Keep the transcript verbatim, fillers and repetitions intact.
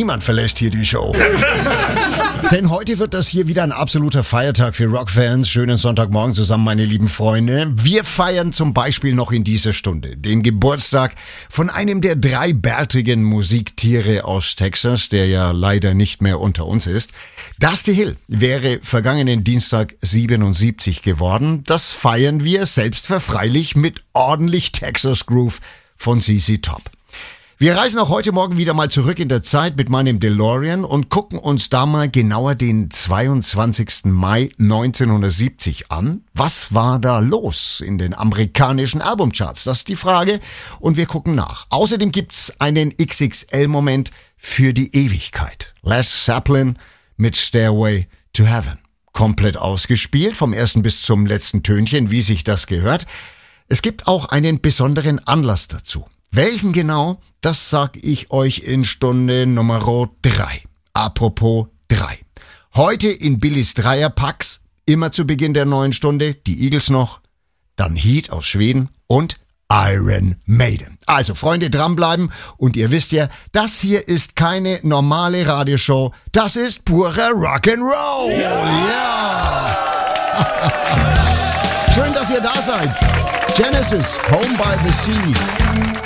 Niemand verlässt hier die Show. Denn heute wird das hier wieder ein absoluter Feiertag für Rockfans. Schönen Sonntagmorgen zusammen, meine lieben Freunde. Wir feiern zum Beispiel noch in dieser Stunde den Geburtstag von einem der drei bärtigen Musiktiere aus Texas, der ja leider nicht mehr unter uns ist. Dusty Hill wäre vergangenen Dienstag siebenundsiebzig geworden. Das feiern wir selbstverfreilich mit ordentlich Texas Groove von Z Z Top. Wir reisen auch heute Morgen wieder mal zurück in der Zeit mit meinem DeLorean und gucken uns da mal genauer den zweiundzwanzigsten Mai neunzehnhundertsiebzig an. Was war da los in den amerikanischen Albumcharts? Das ist die Frage und wir gucken nach. Außerdem gibt's einen X X L-Moment für die Ewigkeit. Les Zeppelin mit Stairway to Heaven. Komplett ausgespielt, vom ersten bis zum letzten Tönchen, wie sich das gehört. Es gibt auch einen besonderen Anlass dazu. Welchen genau, das sag ich euch in Stunde Nummer drei. Apropos drei. Heute in Billys Dreierpacks, immer zu Beginn der neuen Stunde, die Eagles noch, dann Heat aus Schweden und Iron Maiden. Also Freunde, dranbleiben und ihr wisst ja, das hier ist keine normale Radioshow, das ist purer Rock'n'Roll. Ja! ja. Schön, dass ihr da seid. Genesis, Home by the Sea.